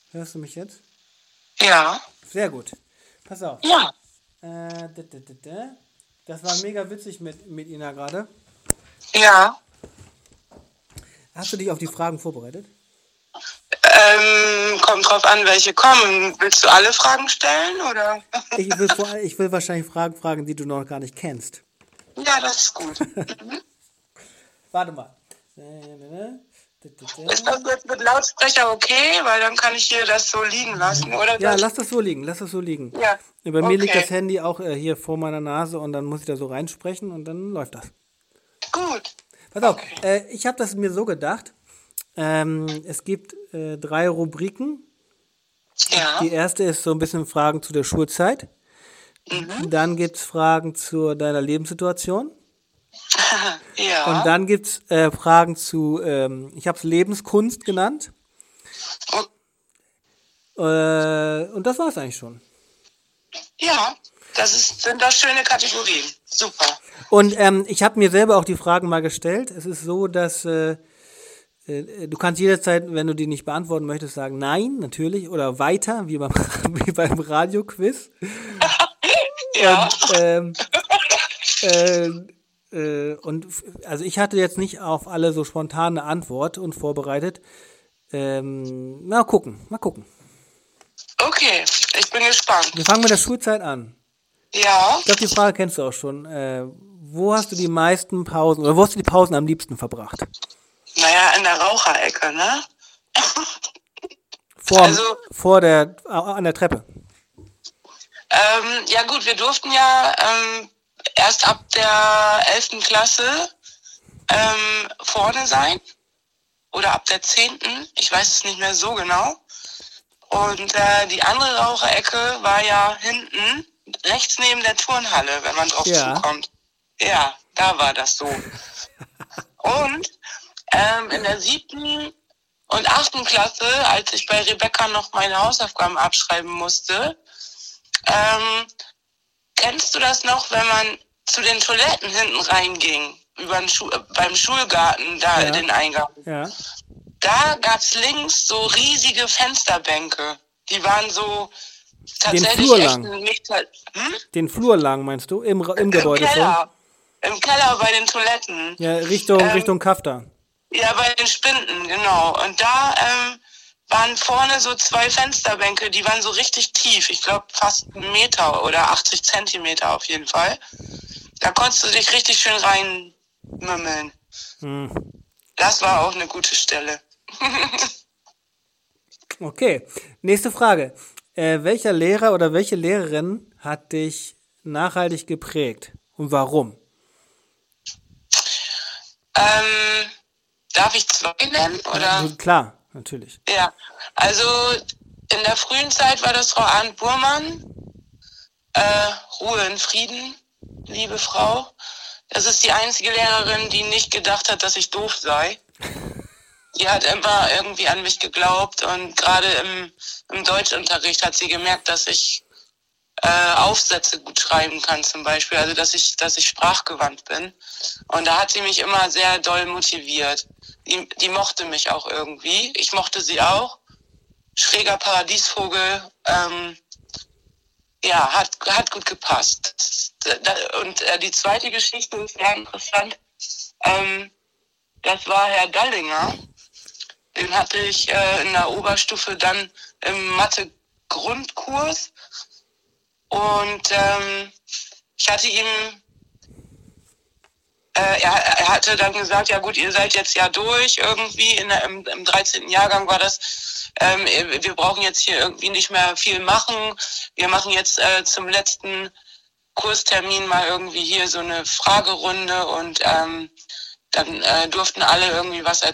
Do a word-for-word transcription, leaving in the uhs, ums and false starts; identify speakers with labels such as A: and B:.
A: Hörst du mich jetzt?
B: Ja.
A: Sehr gut. Pass auf.
B: Ja.
A: Äh, d- d- d- d- Das war mega witzig mit, mit Ina gerade.
B: Ja.
A: Hast du dich auf die Fragen vorbereitet?
B: Ähm, kommt drauf an, welche kommen. Willst du alle Fragen stellen, oder?
A: Ich will, vor, ich will wahrscheinlich Fragen fragen, die du noch gar nicht kennst.
B: Ja, das ist gut. Mhm.
A: Warte mal.
B: Ist das jetzt mit Lautsprecher okay? Weil dann kann ich hier das so liegen lassen, oder?
A: Ja,
B: soll
A: lass das so liegen, lass das so liegen.
B: ich- Ja.
A: Bei mir liegt
B: Okay.
A: das Handy auch äh, hier vor meiner Nase und dann muss ich da so reinsprechen und dann läuft das.
B: Gut.
A: Pass auf,
B: Okay.
A: äh, ich habe das mir so gedacht. Ähm, es gibt äh, drei Rubriken.
B: Ja.
A: Die erste ist so ein bisschen Fragen zu der Schulzeit.
B: Mhm.
A: Dann gibt es Fragen zu deiner Lebenssituation.
B: Ja.
A: Und dann gibt es äh, Fragen zu, ähm, ich habe es Lebenskunst genannt.
B: O-
A: Äh, und das war es eigentlich schon.
B: Ja, das ist, sind doch schöne Kategorien. Super.
A: Und ähm, ich habe mir selber auch die Fragen mal gestellt. Es ist so, dass äh, äh, du kannst jederzeit, wenn du die nicht beantworten möchtest, sagen nein, natürlich, oder weiter, wie beim, wie beim Radioquiz.
B: Ja.
A: Und, ähm, äh, äh, und f- also ich hatte jetzt nicht auf alle so spontane Antwort und vorbereitet. Ähm, mal gucken, mal gucken.
B: Okay, ich bin gespannt.
A: Wir fangen mit der Schulzeit an.
B: Ja.
A: Ich glaube, die Frage kennst du auch schon. Äh, wo hast du die meisten Pausen, oder wo hast du die Pausen am liebsten verbracht?
B: Naja, in der Raucherecke, ne?
A: Vor,
B: Also-
A: vor der, äh, an der Treppe.
B: Ähm, ja gut, wir durften ja ähm, erst ab der elften Klasse ähm, vorne sein. Oder ab der zehnten. Ich weiß es nicht mehr so genau. Und äh, die andere Raucherecke war ja hinten, rechts neben der Turnhalle, wenn man drauf
A: Ja.
B: zukommt. Ja, da war das so. Und ähm, in der siebten und achten Klasse, als ich bei Rebecca noch meine Hausaufgaben abschreiben musste, ähm, kennst du das noch, wenn man zu den Toiletten hinten reinging, über den Schu- äh, beim Schulgarten, da
A: Ja.
B: den Eingang?
A: Ja.
B: Da gab's links so riesige Fensterbänke. Die waren so tatsächlich
A: Flur
B: echt
A: lang.
B: ein Meter. Hm?
A: Den Flur lang, meinst du? Im, Ra- im
B: Im
A: Gebäude schon?
B: Keller. Im Keller bei den Toiletten.
A: Ja, Richtung,
B: Ähm,
A: Richtung Kafta.
B: Ja, bei den Spinden, genau. Und da ähm, waren vorne so zwei Fensterbänke, die waren so richtig tief. Ich glaube fast einen Meter oder achtzig Zentimeter auf jeden Fall. Da konntest du dich richtig schön reinmümmeln.
A: Hm.
B: Das war auch eine gute Stelle.
A: Okay, nächste Frage. Äh, welcher Lehrer oder welche Lehrerin hat dich nachhaltig geprägt und warum?
B: Ähm, darf ich zwei nennen? Oder?
A: Ja, klar, natürlich.
B: Ja, also in der frühen Zeit war das Frau Arndt Burmann. Äh, Ruhe in Frieden, liebe Frau. Das ist die einzige Lehrerin, die nicht gedacht hat, dass ich doof sei. Die hat immer irgendwie an mich geglaubt und gerade im, im Deutschunterricht hat sie gemerkt, dass ich äh, Aufsätze gut schreiben kann zum Beispiel, also dass ich, dass ich sprachgewandt bin. Und da hat sie mich immer sehr doll motiviert. Die, die mochte mich auch irgendwie. Ich mochte sie auch. Schräger Paradiesvogel, ähm, ja, hat, hat gut gepasst. Und äh, die zweite Geschichte ist sehr interessant. Ähm, das war Herr Dallinger. Den hatte ich äh, in der Oberstufe dann im Mathe-Grundkurs. Und ähm, ich hatte ihm, äh, er, er hatte dann gesagt, ja gut, ihr seid jetzt ja durch irgendwie, in der, im, im dreizehnten Jahrgang war das, ähm, wir brauchen jetzt hier irgendwie nicht mehr viel machen. Wir machen jetzt äh, zum letzten Kurstermin mal irgendwie hier so eine Fragerunde und ähm, dann äh, durften alle irgendwie was erzählen.